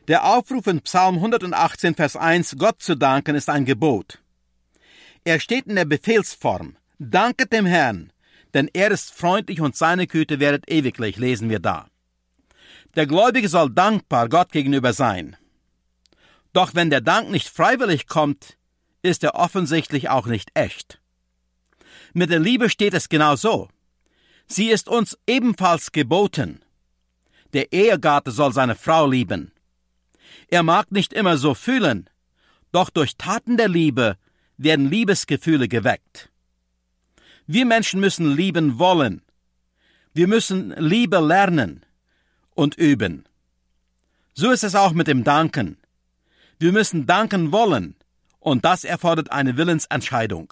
Der Aufruf in Psalm 118, Vers 1, Gott zu danken, ist ein Gebot. Er steht in der Befehlsform. Danket dem Herrn, denn er ist freundlich und seine Güte währet ewiglich, lesen wir da. Der Gläubige soll dankbar Gott gegenüber sein. Doch wenn der Dank nicht freiwillig kommt, ist er offensichtlich auch nicht echt. Mit der Liebe steht es genau so. Sie ist uns ebenfalls geboten. Der Ehegatte soll seine Frau lieben. Er mag nicht immer so fühlen, doch durch Taten der Liebe werden Liebesgefühle geweckt. Wir Menschen müssen lieben wollen. Wir müssen Liebe lernen und üben. So ist es auch mit dem Danken. Wir müssen danken wollen, und das erfordert eine Willensentscheidung.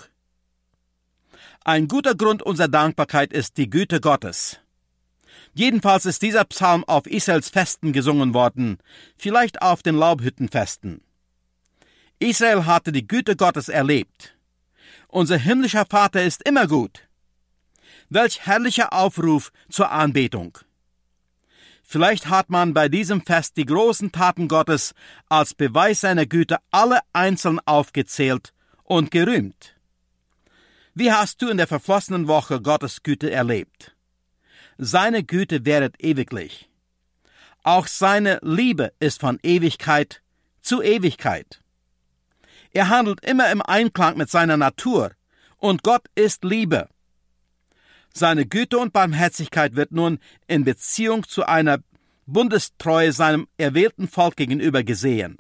Ein guter Grund unserer Dankbarkeit ist die Güte Gottes. Jedenfalls ist dieser Psalm auf Israels Festen gesungen worden, vielleicht auf den Laubhüttenfesten. Israel hatte die Güte Gottes erlebt. Unser himmlischer Vater ist immer gut. Welch herrlicher Aufruf zur Anbetung. Vielleicht hat man bei diesem Fest die großen Taten Gottes als Beweis seiner Güte alle einzeln aufgezählt und gerühmt. Wie hast du in der verflossenen Woche Gottes Güte erlebt? Seine Güte währet ewiglich. Auch seine Liebe ist von Ewigkeit zu Ewigkeit. Er handelt immer im Einklang mit seiner Natur, und Gott ist Liebe. Seine Güte und Barmherzigkeit wird nun in Beziehung zu einer Bundestreue seinem erwählten Volk gegenüber gesehen.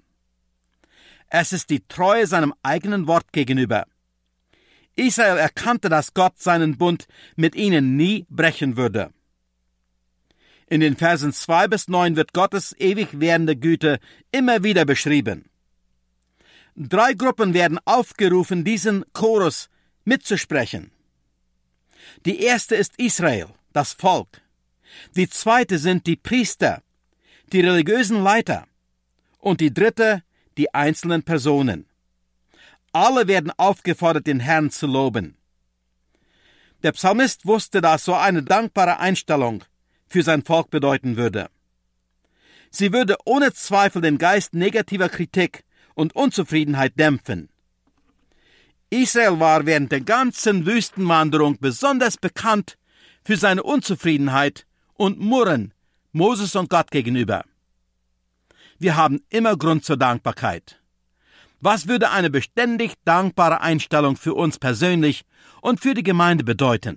Es ist die Treue seinem eigenen Wort gegenüber. Israel erkannte, dass Gott seinen Bund mit ihnen nie brechen würde. In den Versen 2 bis 9 wird Gottes ewig währende Güte immer wieder beschrieben. 3 Gruppen werden aufgerufen, diesen Chorus mitzusprechen. Die erste ist Israel, das Volk. Die zweite sind die Priester, die religiösen Leiter. Und die dritte, die einzelnen Personen. Alle werden aufgefordert, den Herrn zu loben. Der Psalmist wusste, dass so eine dankbare Einstellung für sein Volk bedeuten würde. Sie würde ohne Zweifel den Geist negativer Kritik und Unzufriedenheit dämpfen. Israel war während der ganzen Wüstenwanderung besonders bekannt für seine Unzufriedenheit und Murren Moses und Gott gegenüber. Wir haben immer Grund zur Dankbarkeit. Was würde eine beständig dankbare Einstellung für uns persönlich und für die Gemeinde bedeuten?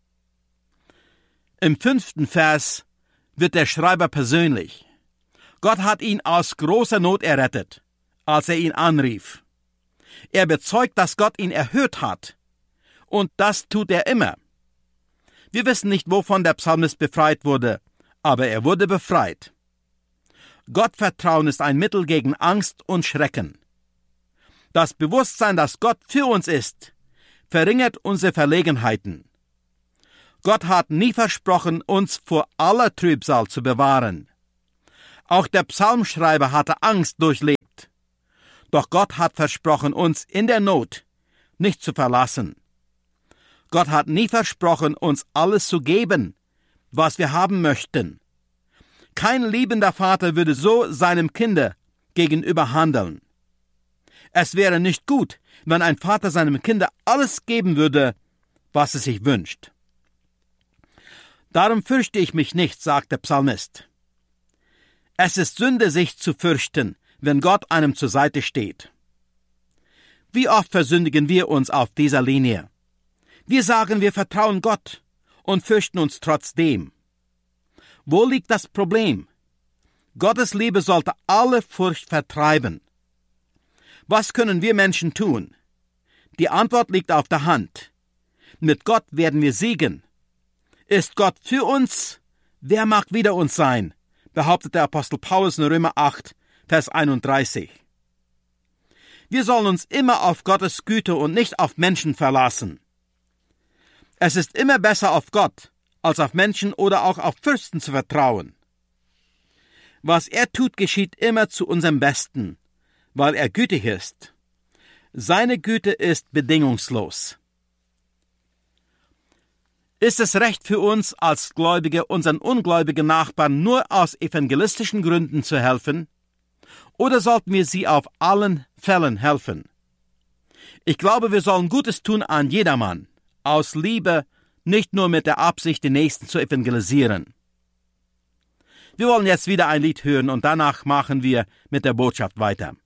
Im 5. Vers wird der Schreiber persönlich. Gott hat ihn aus großer Not errettet, als er ihn anrief. Er bezeugt, dass Gott ihn erhört hat. Und das tut er immer. Wir wissen nicht, wovon der Psalmist befreit wurde, aber er wurde befreit. Gottvertrauen ist ein Mittel gegen Angst und Schrecken. Das Bewusstsein, dass Gott für uns ist, verringert unsere Verlegenheiten. Gott hat nie versprochen, uns vor aller Trübsal zu bewahren. Auch der Psalmschreiber hatte Angst durchlebt. Doch Gott hat versprochen, uns in der Not nicht zu verlassen. Gott hat nie versprochen, uns alles zu geben, was wir haben möchten. Kein liebender Vater würde so seinem Kinder gegenüber handeln. Es wäre nicht gut, wenn ein Vater seinem Kind alles geben würde, was es sich wünscht. Darum fürchte ich mich nicht, sagt der Psalmist. Es ist Sünde, sich zu fürchten, wenn Gott einem zur Seite steht. Wie oft versündigen wir uns auf dieser Linie? Wir sagen, wir vertrauen Gott und fürchten uns trotzdem. Wo liegt das Problem? Gottes Liebe sollte alle Furcht vertreiben. Was können wir Menschen tun? Die Antwort liegt auf der Hand. Mit Gott werden wir siegen. Ist Gott für uns? Wer mag wider uns sein? Behauptet der Apostel Paulus in Römer 8, Vers 31. Wir sollen uns immer auf Gottes Güte und nicht auf Menschen verlassen. Es ist immer besser, auf Gott als auf Menschen oder auch auf Fürsten zu vertrauen. Was er tut, geschieht immer zu unserem Besten, weil er gütig ist. Seine Güte ist bedingungslos. Ist es recht für uns als Gläubige, unseren ungläubigen Nachbarn nur aus evangelistischen Gründen zu helfen? Oder sollten wir sie auf allen Fällen helfen? Ich glaube, wir sollen Gutes tun an jedermann, aus Liebe, nicht nur mit der Absicht, den Nächsten zu evangelisieren. Wir wollen jetzt wieder ein Lied hören und danach machen wir mit der Botschaft weiter.